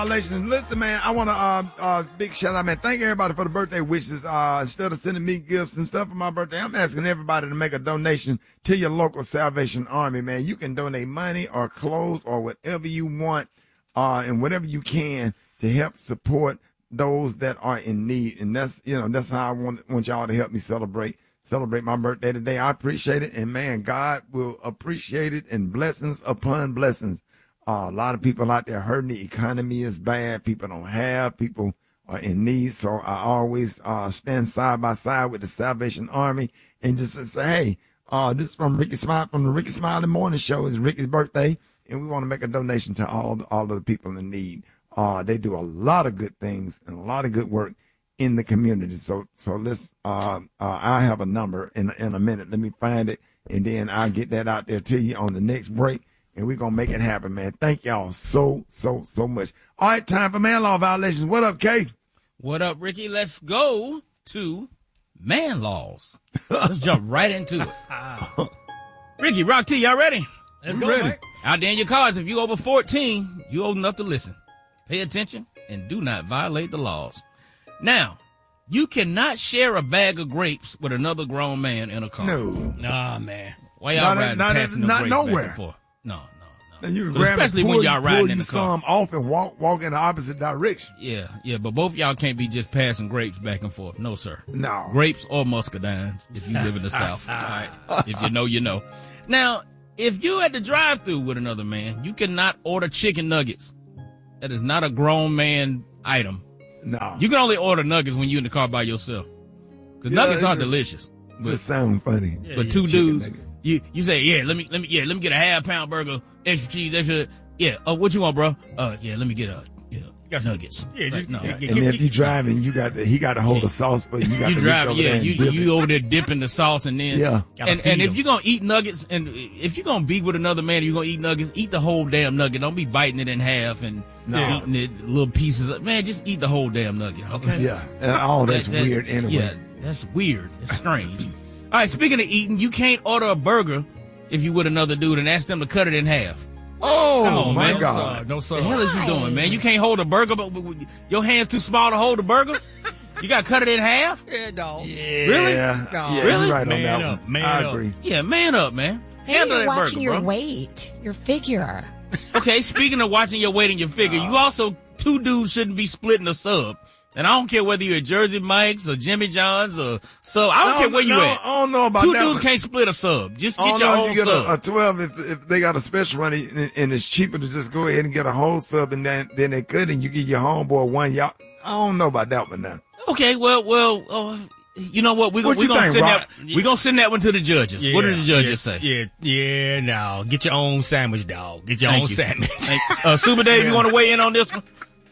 Listen, man, I want to big shout out, man. Thank everybody for the birthday wishes. Instead of sending me gifts and stuff for my birthday, I'm asking everybody to make a donation to your local Salvation Army, man. You can donate money or clothes or whatever you want, and whatever you can to help support those that are in need. And that's how I want y'all to help me celebrate my birthday today. I appreciate it, and man, God will appreciate it, and blessings upon blessings. A lot of people out there hurting. The economy is bad. People don't have. People are in need. So I always stand side by side with the Salvation Army and just say, hey, this is from Ricky Smiley from the Ricky Smiley Morning Show. It's Ricky's birthday, and we want to make a donation to all of the people in need. They do a lot of good things and a lot of good work in the community. So let's. I have a number in a minute. Let me find it, and then I'll get that out there to you on the next break. And we're going to make it happen, man. Thank y'all so much. All right, time for man law violations. What up, Kay? What up, Ricky? Let's go to man laws. Let's jump right into it. Ricky, Rock T, y'all ready? Let's go, ready. Mike. Out there in your cars, if you over 14, you old enough to listen. Pay attention and do not violate the laws. Now, you cannot share a bag of grapes with another grown man in a car. No. Nah, man. Why y'all riding passing the grapes nowhere. back and forth? No. And you can But grab especially and when pull, y'all riding pull in you the car. some off and walk in the opposite direction. Yeah, but both y'all can't be just passing grapes back and forth. No, sir. No. Grapes or muscadines if you live in the South. All right. If you know, you know. Now, if you at the drive-thru with another man, you cannot order chicken nuggets. That is not a grown man item. No. You can only order nuggets when you're in the car by yourself. Because nuggets are delicious. It sound funny. But two dudes, you say, let me get a half-pound burger, extra cheese, extra. Yeah. Oh, what you want, bro? Yeah, let me get nuggets. Yeah, Like, no. And if you driving, he got to hold the sauce for you. You got You to drive, reach over there and dip you over there dipping the sauce and then, Yeah. and if you're gonna eat nuggets, and if you're gonna be with another man, and you're gonna eat nuggets, eat the whole damn nugget. Don't be biting it in half and eating it little pieces. Man, just eat the whole damn nugget. Okay. Yeah. And all that's weird anyway. Yeah, that's weird. It's strange. All right. Speaking of eating, you can't order a burger if you with another dude and ask them to cut it in half. Oh, Come on, my man. God. No, sir. The hell is you doing, man? You can't hold a burger, but your hand's too small to hold a burger? You got to cut it in half? Yeah, dog. Yeah. Really? Yeah, Really? you're right Man on that up, one. man I up. agree. Yeah, man up, man. Hey, Handle you're that watching burger, your bro. weight, your figure. Okay, speaking of watching your weight and your figure, you also, two dudes shouldn't be splitting a sub. And I don't care whether you're at Jersey Mike's or Jimmy John's or sub. I don't care where you at. I don't know about Two that dudes one. can't split a sub. Just I get don't your know own if you get sub. a 12 if they got a special run and it's cheaper to just go ahead and get a whole sub and then they could and you give your homeboy one. Y'all, I don't know about that one now. Okay, well, you know what? We're What you gonna think, send Rock? we gonna send that one to the judges. What did the judges say? Yeah, no. Get your own sandwich, dog. Get your Thank own you. sandwich. Super Dave, you want to weigh in on this one?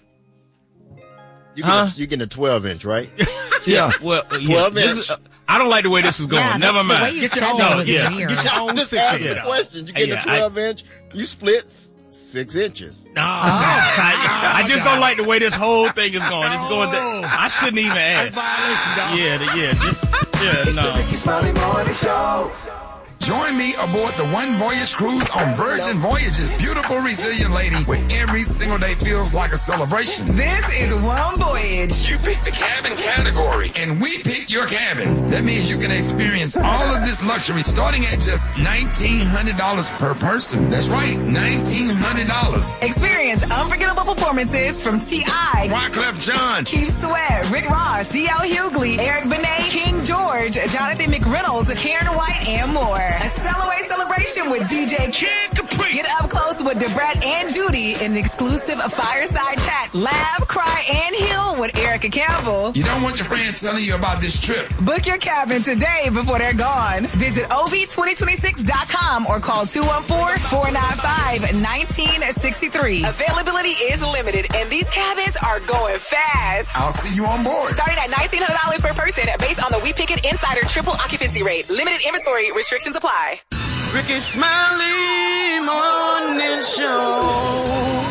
You getting a 12-inch, right? Yeah. Well, 12 this inch. is, I don't like the way this is going. Yeah, Never the mind. way you Get said your own- that was yeah. weird. Get your own Just 6 ask inch. the question. You getting a Yeah, 12-inch, you split 6 inches. I just don't like the way this whole thing is going. It's going. I shouldn't even ask. No. Ricky Smiley Morning Show. Join me aboard the One Voyage cruise on Virgin Voyages. Beautiful, resilient lady, where every single day feels like a celebration. This is One Voyage. You pick the cabin category, and we pick your cabin. That means you can experience all of this luxury starting at just $1,900 per person. That's right, $1,900. Experience unforgettable performances from T.I., Wyclef Jean, Keith Sweat, Rick Ross, D.L. Hughley, Eric Benet, King George, Jonathan McReynolds, Karen White, and more. A Cellaway celebration with DJ Kid Capri. Get up close with Debrett and Judy in an exclusive fireside chat. Laugh, cry, and heal with Erica Campbell. you don't want your friends telling you about this trip. Book your cabin today before they're gone. Visit OV2026.com or call 214-495-1963. Availability is limited, and these cabins are going fast. I'll see you on board. Starting at $1,900 per person based on the We Pick It Insider triple occupancy rate. Limited inventory restrictions apply. Ricky Smiley Morning Show.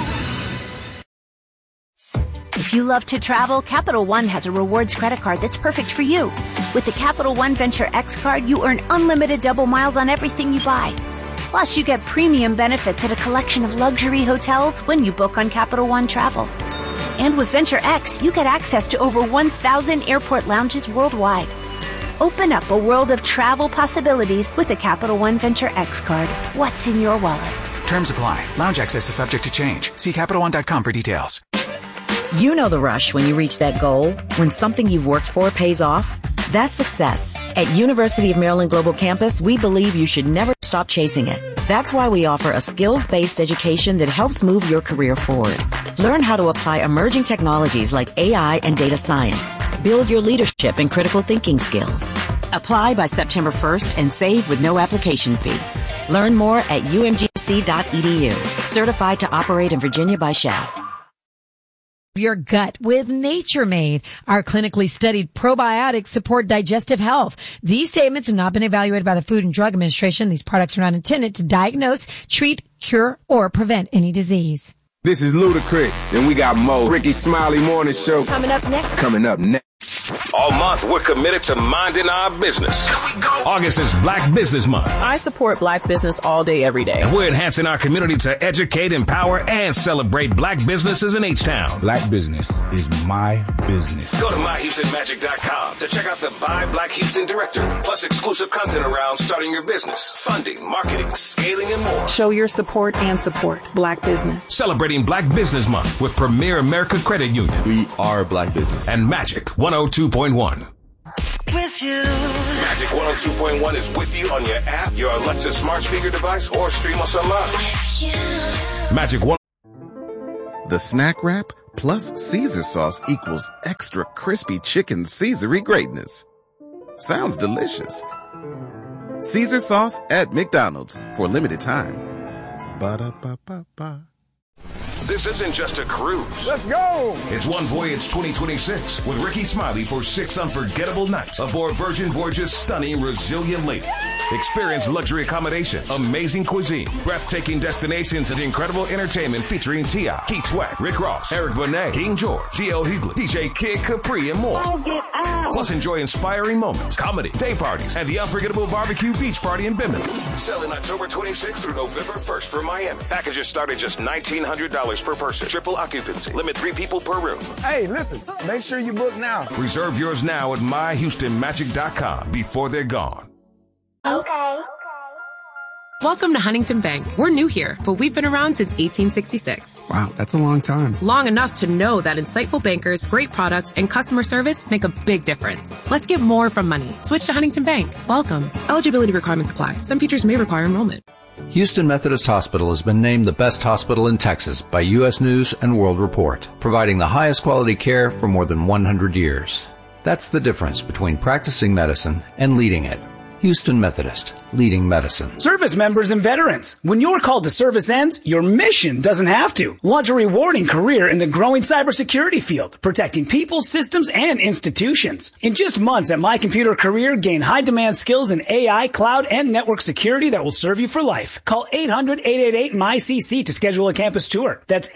If you love to travel, Capital One has a rewards credit card that's perfect for you. With the Capital One Venture X card, you earn unlimited double miles on everything you buy. Plus, you get premium benefits at a collection of luxury hotels when you book on Capital One Travel. And with Venture X, you get access to over 1,000 airport lounges worldwide. Open up a world of travel possibilities with the Capital One Venture X card. What's in your wallet? Terms apply. Lounge access is subject to change. See CapitalOne.com for details. You know the rush when you reach that goal, when something you've worked for pays off. That's success. At University of Maryland Global Campus, we believe you should never stop chasing it. That's why we offer a skills-based education that helps move your career forward. Learn how to apply emerging technologies like AI and data science. Build your leadership and critical thinking skills. Apply by September 1st and save with no application fee. Learn more at umgc.edu. Certified to operate in Virginia by Shell. Your gut with Nature Made. Our clinically studied probiotics support digestive health. These statements have not been evaluated by the Food and Drug Administration. These products are not intended to diagnose, treat, cure, or prevent any disease. This is Ludacris, and we got Mo. Ricky Smiley Morning Show. Coming up next. All month, we're committed to minding our business. Here we go. August is Black Business Month. I support Black business all day, every day. And we're enhancing our community to educate, empower, and celebrate Black businesses in H-Town. Black business is my business. Go to myhoustonmagic.com to check out the Buy Black Houston directory, plus exclusive content around starting your business, funding, marketing, scaling, and more. Show your support and support Black business. Celebrating Black Business Month with Premier America Credit Union. We are Black business. And Magic 102.1. With you. Magic 102.1 is with you on your app, your Alexa smart speaker device, or stream us online. Magic 1. The snack wrap plus Caesar sauce equals extra crispy chicken Caesar-y greatness. Sounds delicious. Caesar sauce at McDonald's for a limited time. Ba-da-ba-ba-ba. This isn't just a cruise. Let's go! It's One Voyage 2026 with Ricky Smiley for 6 unforgettable nights aboard Virgin Voyage's stunning Resilient Lady. Experience luxury accommodation, amazing cuisine, breathtaking destinations, and incredible entertainment featuring T.I., Keith Sweat, Rick Ross, Eric Benet, King George, D.L. Hughley, DJ Kid Capri, and more. Plus, enjoy inspiring moments, comedy, day parties, and the unforgettable barbecue beach party in Bimini. Selling October 26th through November 1st for Miami. Packages start at just $1,900 per person. Triple occupancy. Limit 3 people per room. Hey, listen, make sure you book now. Reserve yours now at myhoustonmagic.com before they're gone. Okay. Welcome to Huntington Bank. We're new here, but we've been around since 1866. Wow, that's a long time. Long enough to know that insightful bankers, great products, and customer service make a big difference. Let's get more from money. Switch to Huntington Bank. Welcome. Eligibility requirements apply. Some features may require enrollment. Houston Methodist Hospital has been named the best hospital in Texas by U.S. News and World Report, providing the highest quality care for more than 100 years. That's the difference between practicing medicine and leading it. Houston Methodist, leading medicine. Service members and veterans, when your call to service ends, your mission doesn't have to. Launch a rewarding career in the growing cybersecurity field, protecting people, systems, and institutions. In just months at My Computer Career, gain high-demand skills in AI, cloud, and network security that will serve you for life. Call 800-888-MyCC to schedule a campus tour. That's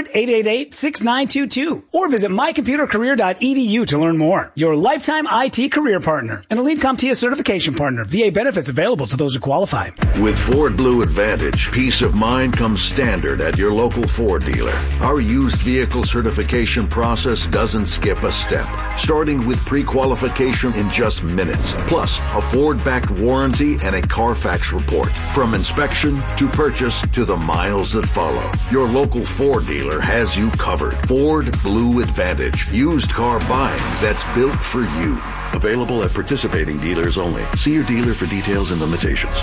800-888-6922. Or visit mycomputercareer.edu to learn more. Your lifetime IT career partner. An Elite CompTIA certification partner. VA benefits available to those who qualify. With Ford Blue Advantage, peace of mind comes standard at your local Ford dealer. Our used vehicle certification process doesn't skip a step, starting with pre-qualification in just minutes, plus a Ford-backed warranty and a Carfax report. From inspection to purchase to the miles that follow, your local Ford dealer has you covered. Ford Blue Advantage, used car buying that's built for you. Available at participating dealers only. See your dealer for details and limitations.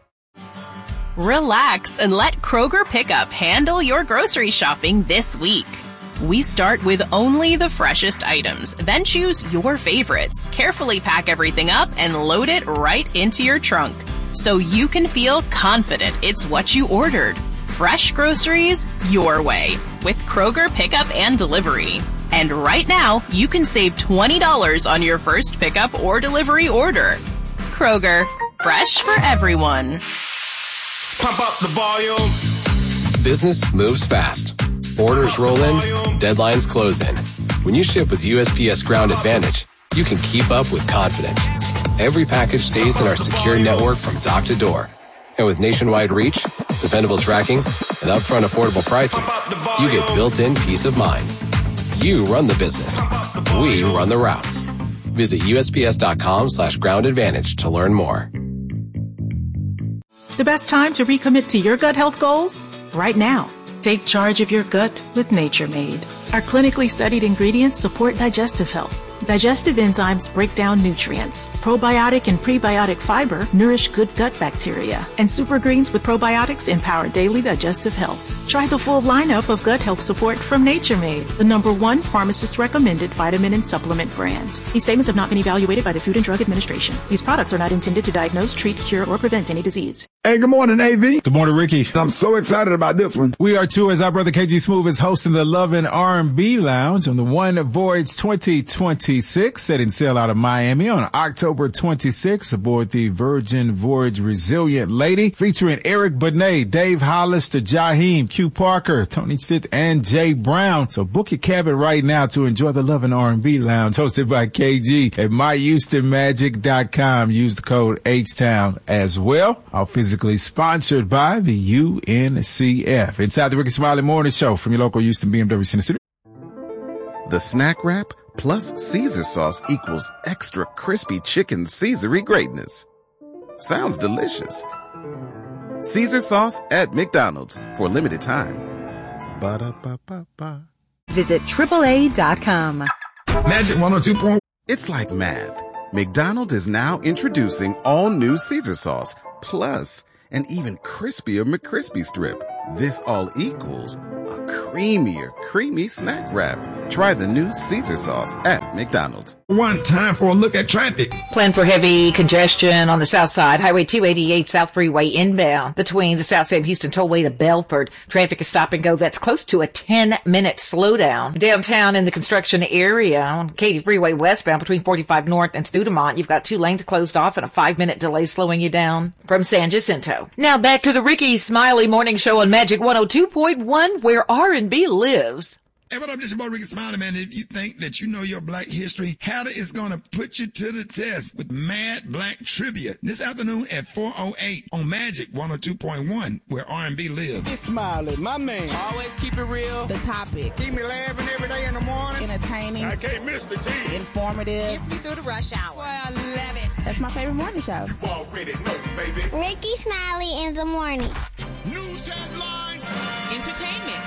Relax and let Kroger Pickup handle your grocery shopping this week. We start with only the freshest items, then choose your favorites, carefully pack everything up, and load it right into your trunk, so you can feel confident it's what you ordered. Fresh groceries your way with Kroger Pickup and Delivery. And right now, you can save $20 on your first pickup or delivery order. Kroger, fresh for everyone. Pump up the volume. Business moves fast. Orders roll in, deadlines close in. When you ship with USPS Ground Advantage, you can keep up with confidence. Every package stays in our secure network from dock to door. And with nationwide reach, dependable tracking, and upfront affordable pricing, you get built-in peace of mind. You run the business. We run the routes. Visit USPS.com/groundadvantage to learn more. The best time to recommit to your gut health goals? Right now. Take charge of your gut with Nature Made. Our clinically studied ingredients support digestive health. Digestive enzymes break down nutrients. Probiotic and prebiotic fiber nourish good gut bacteria. And super greens with probiotics empower daily digestive health. Try the full lineup of gut health support from Nature Made, the #1 pharmacist-recommended vitamin and supplement brand. These statements have not been evaluated by the Food and Drug Administration. These products are not intended to diagnose, treat, cure, or prevent any disease. Hey, good morning, AV. Good morning, Ricky. I'm so excited about this one. We are too, as our brother KG Smooth is hosting the Love and R&B Lounge on the One Voyage 2026, setting sail out of Miami on October 26th aboard the Virgin Voyage Resilient Lady, featuring Eric Benet, Dave Hollister, Jaheim, Q Parker, Tony Stitt, and Jay Brown. So book your cabin right now to enjoy the Love and R&B Lounge, hosted by KG at myhoustonmagic.com. Use the code H-Town as well. I'll physically sponsored by the UNCF. Inside the Ricky Smiley Morning Show from your local Houston BMW Center City. The Snack Wrap plus Caesar sauce equals extra crispy chicken Caesar-y greatness. Sounds delicious. Caesar sauce at McDonald's for a limited time. Ba-da-ba-ba-ba. Visit AAA.com. Magic 102. It's like math. McDonald's is now introducing all new Caesar sauce plus an even crispier McCrispy strip. This all equals a creamier, creamy snack wrap. Try the new Caesar sauce at McDonald's. One time for a look at traffic. Plan for heavy congestion on the south side. Highway 288 South Freeway inbound between the South Sam Houston Tollway to Belford. Traffic is stop and go. That's close to a 10-minute slowdown. Downtown in the construction area on Katy Freeway westbound between 45 North and Studemont, you've got 2 lanes closed off and a 5-minute delay slowing you down from San Jacinto. Now back to the Ricky Smiley Morning Show on Magic 102.1, where R&B lives. Hey, what up, this is your boy Ricky Smiley, man. If you think that you know your black history, Hatter is going to put you to the test with Mad Black Trivia this afternoon at 4:08 on Magic 102.1, where R&B lives. Ricky Smiley, my man. Always keep it real. The topic. Keep me laughing every day in the morning. Entertaining. I can't miss the T. Informative. Gets me through the rush hour. Boy, I love it. That's my favorite morning show. You already know, baby. Ricky Smiley in the morning. News headlines. Entertainment.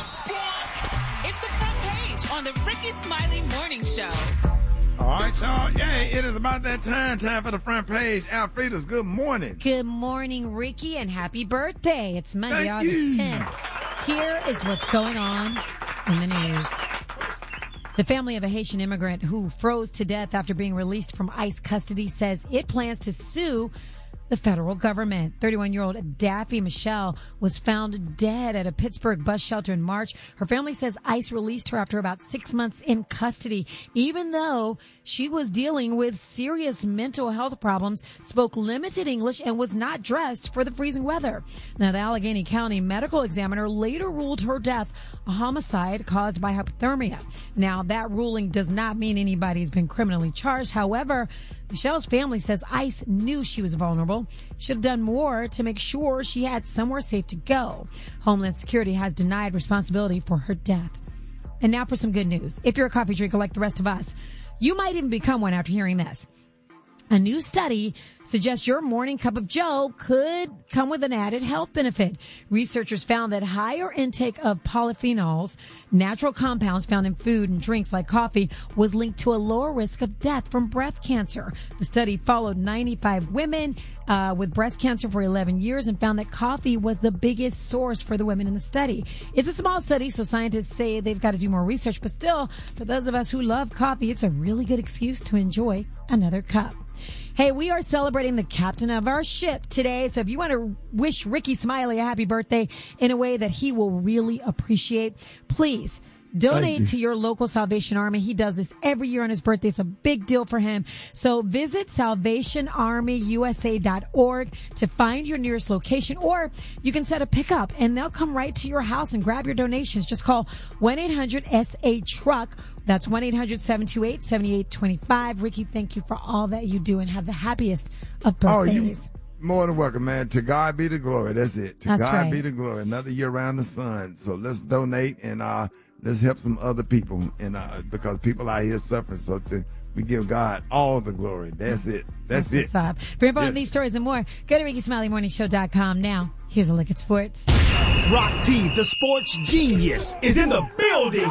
It's the front page on the Ricky Smiley Morning Show. All right, y'all. Yeah, it is about that time for the front page. Alfreda's good morning. Good morning, Ricky, and happy birthday. It's Monday, August 10th. Here is what's going on in the news. The family of a Haitian immigrant who froze to death after being released from ICE custody says it plans to sue the federal government. 31-year-old Daffy Michelle was found dead at a Pittsburgh bus shelter in March. Her family says ICE released her after about 6 months in custody, even though she was dealing with serious mental health problems, spoke limited English, and was not dressed for the freezing weather. Now, the Allegheny County medical examiner later ruled her death a homicide caused by hypothermia. Now, that ruling does not mean anybody's been criminally charged. However, Michelle's family says ICE knew she was vulnerable, should have done more to make sure she had somewhere safe to go. Homeland Security has denied responsibility for her death. And now for some good news. If you're a coffee drinker like the rest of us, you might even become one after hearing this. A new study suggests your morning cup of joe could come with an added health benefit. Researchers found that higher intake of polyphenols, natural compounds found in food and drinks like coffee, was linked to a lower risk of death from breast cancer. The study followed 95 women with breast cancer for 11 years and found that coffee was the biggest source for the women in the study. It's a small study, so scientists say they've got to do more research, but still, for those of us who love coffee, it's a really good excuse to enjoy another cup. Hey, we are celebrating the captain of our ship today, so if you want to wish Ricky Smiley a happy birthday in a way that he will really appreciate, please donate to your local Salvation Army. He does this every year on his birthday. It's a big deal for him. So visit SalvationArmyUSA.org to find your nearest location, or you can set a pickup and they'll come right to your house and grab your donations. Just call 1-800-SA-TRUCK. That's 1-800-728-7825. Ricky, thank you for all that you do and have the happiest of birthdays. More than welcome, man. To God be the glory. That's it. To That's God right. be the glory. Another year around the sun. So let's donate and let's help some other people, and because people out here suffering, so we give God all the glory. That's it. That's it. What's up? For info on these stories and more, go to RickySmileyMorningShow.com now. Here's a look at sports. Rock T, the sports genius, is in the building.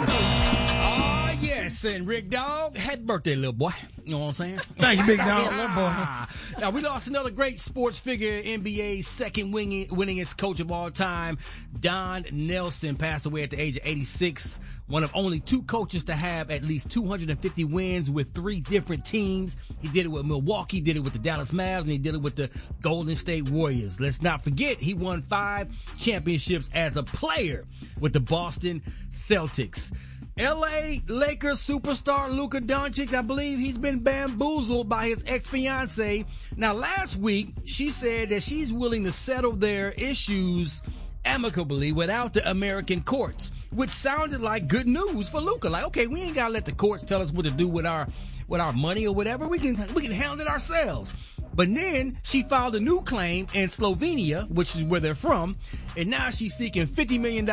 Yes, and Rick Dog, happy birthday, little boy. You know what I'm saying? Thank you, big dog. Little boy. Now, we lost another great sports figure, NBA's second winningest coach of all time. Don Nelson passed away at the age of 86. One of only 2 coaches to have at least 250 wins with 3 different teams. He did it with Milwaukee, did it with the Dallas Mavs, and he did it with the Golden State Warriors. Let's not forget, he won 5 championships as a player with the Boston Celtics. L.A. Lakers superstar Luka Doncic, I believe he's been bamboozled by his ex-fiancée. Now, last week, she said that she's willing to settle their issues amicably without the American courts, which sounded like good news for Luka. Like, okay, we ain't got to let the courts tell us what to do with our money or whatever. We can handle it ourselves. But then she filed a new claim in Slovenia, which is where they're from, and now she's seeking $50 million.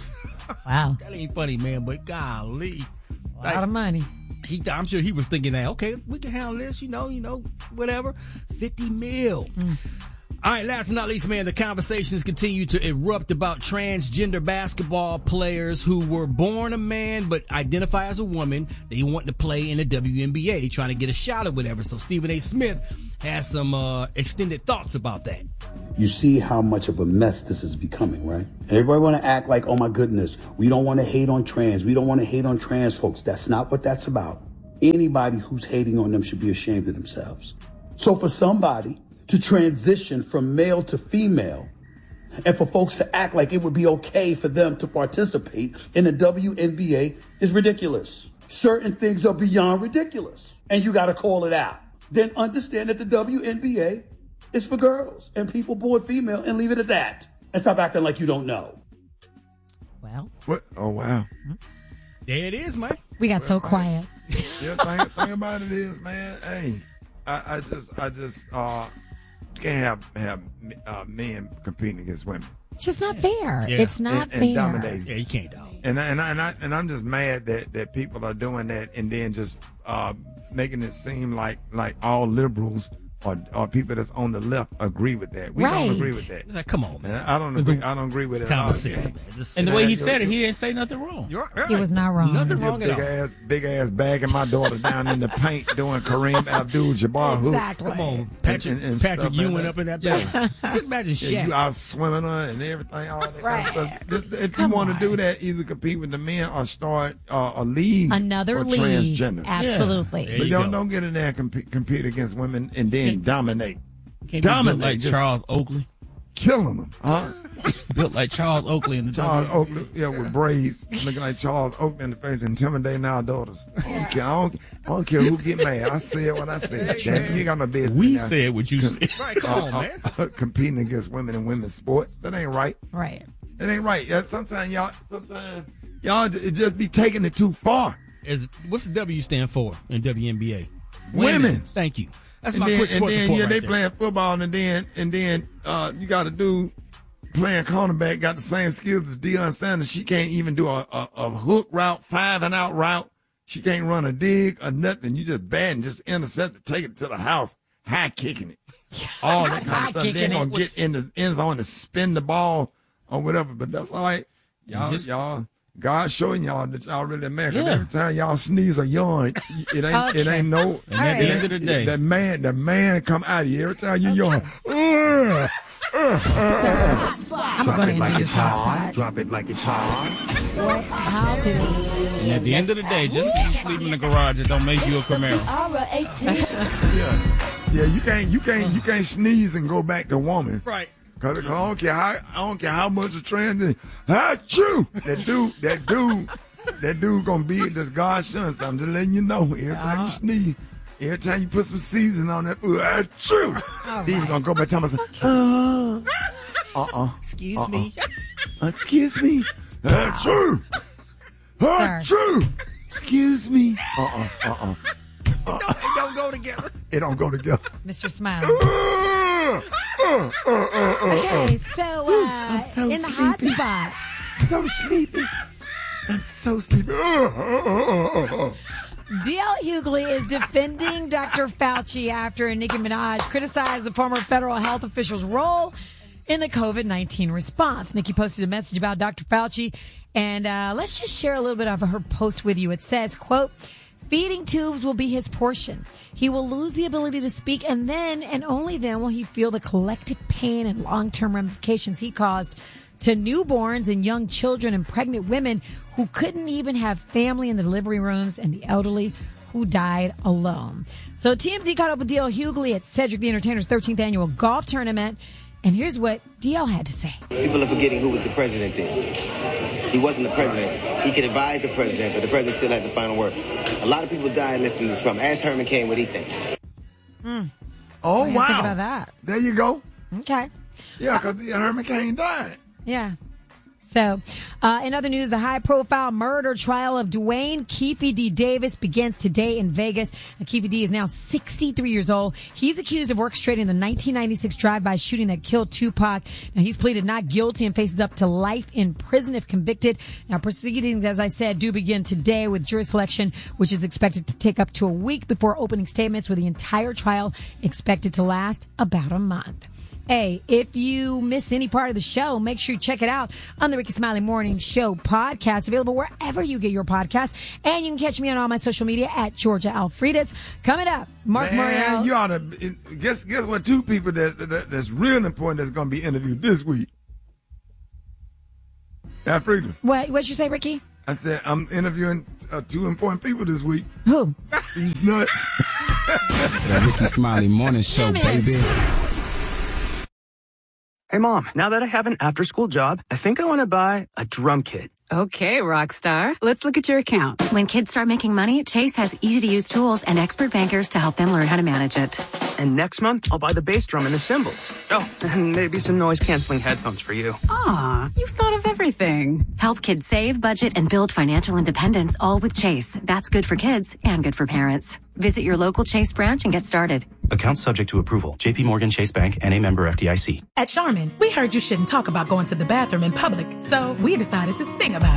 Wow. That ain't funny, man, but golly. A lot of money. I'm sure he was thinking that, okay, we can handle this, you know, whatever. 50 mil. All right, last but not least, man, the conversations continue to erupt about transgender basketball players who were born a man but identify as a woman. They want to play in the WNBA. They trying to get a shot at whatever. So Stephen A. Smith has some extended thoughts about that. You see how much of a mess this is becoming, right? And everybody want to act like, oh my goodness, we don't want to hate on trans. We don't want to hate on trans folks. That's not what that's about. Anybody who's hating on them should be ashamed of themselves. So for somebody to transition from male to female, and for folks to act like it would be okay for them to participate in the WNBA is ridiculous. Certain things are beyond ridiculous, and you got to call it out. Then understand that the WNBA is for girls and people born female, and leave it at that. And stop acting like you don't know. Well. What? Oh, wow. There it is, man. We got so quiet. Yeah, thing about it is, man, hey, I just can't have men competing against women. It's just not fair. Yeah. It's not fair. And dominate. Yeah, you can't, dog. And I'm just mad that people are doing that and then just making it seem like all liberals or people that's on the left agree with that. We don't agree with that. Like, come on, man. I don't agree with it. Common sense, man. And the way he said it, he didn't say nothing wrong. You're right. He was not wrong. Nothing wrong at all. Big ass bagging my daughter down in the paint doing Kareem Abdul-Jabbar hoop. Exactly. Come on, Patrick Ewing up in that thing. Just imagine Shaq. You out swimming her and everything, all that right. kind of stuff. If you want to do that, either compete with the men or start a league. Another for league. Transgender. Absolutely. Yeah. But don't get in there and compete against women and then dominate. Can't be built like Charles Oakley. Killing them, huh? Built like Charles Oakley in the Charles Oakley, yeah, with braids, looking like Charles Oakley in the face, intimidating our daughters. I don't care who get mad. I said what I said. Jack, you got my business. We said what you said. Right, come on, man. Competing against women in women's sports, that ain't right. Right. It ain't right. Sometimes y'all just be taking it too far. What's the W stand for in WNBA? Women. Thank you. That's and my then, quick sports report right they there. playing football, and then you got a dude playing cornerback, got the same skills as Deion Sanders. She can't even do a hook route, 5-and-out route. She can't run a dig or nothing. You just bad and just intercept it, take it to the house, high kicking it. All that kind of stuff. They're going to get in the end zone to spin the ball or whatever, but that's all right. Y'all. God's showing y'all that y'all really American. Yeah. Every time y'all sneeze or yawn, it ain't no. And at the end of the day, the man come out of you every time you yawn. I'm going to introduce hotspot. Drop it like it's hot. How did it? And at the end of the day, just because you sleep in the garage, it don't make you a Camaro. Yeah, you can't sneeze and go back to woman. Right. Cause I don't care how much a trend. Achoo! That dude gonna be this God's son. So I'm just letting you know. Every time you sneeze, every time you put some seasoning on that, achoo! Then you gonna go back to myself. Excuse me. Excuse me. Achoo! Achoo! Excuse me. It don't go together. It don't go together. Mr. Smiley. Okay, so in the hot spot. So sleepy. I'm so sleepy. DL Hughley is defending Dr. Fauci after Nicki Minaj criticized the former federal health official's role in the COVID-19 response. Nicki posted a message about Dr. Fauci, and let's just share a little bit of her post with you. It says, quote, "Feeding tubes will be his portion. He will lose the ability to speak, and then and only then will he feel the collective pain and long-term ramifications he caused to newborns and young children and pregnant women who couldn't even have family in the delivery rooms and the elderly who died alone." So TMZ caught up with DL Hughley at Cedric the Entertainer's 13th annual golf tournament. And here's what DL had to say. People are forgetting who was the president then. He wasn't the president. He could advise the president, but the president still had the final word. A lot of people died listening to Trump. Ask Herman Cain what he thinks. Oh, wow. Think about that. There you go. Okay. Yeah, because Herman Cain died. Yeah. So, in other news, the high-profile murder trial of Dwayne Keefe D. Davis begins today in Vegas. Keefe D. is now 63 years old. He's accused of orchestrating the 1996 drive-by shooting that killed Tupac. Now, he's pleaded not guilty and faces up to life in prison if convicted. Now, proceedings, as I said, do begin today with jury selection, which is expected to take up to a week before opening statements, with the entire trial expected to last about a month. Hey, if you miss any part of the show, make sure you check it out on the Ricky Smiley Morning Show podcast, available wherever you get your podcasts. And you can catch me on all my social media at Georgia Alfredas. Coming up, Mark Morial. You ought to guess what? Two people that's real important that's going to be interviewed this week. Alfreda. What'd you say, Ricky? I said I'm interviewing two important people this week. Who? These nuts. The Ricky Smiley Morning Show, baby. Hey, Mom, now that I have an after-school job, I think I want to buy a drum kit. Okay, Rockstar. Let's look at your account. When kids start making money, Chase has easy-to-use tools and expert bankers to help them learn how to manage it. And next month, I'll buy the bass drum and the cymbals. Oh, and maybe some noise-canceling headphones for you. Aw, you've thought of everything. Help kids save, budget, and build financial independence, all with Chase. That's good for kids and good for parents. Visit your local Chase branch and get started. Account subject to approval. J.P. Morgan Chase Bank and a member FDIC. At Charmin, we heard you shouldn't talk about going to the bathroom in public, so we decided to sing about it.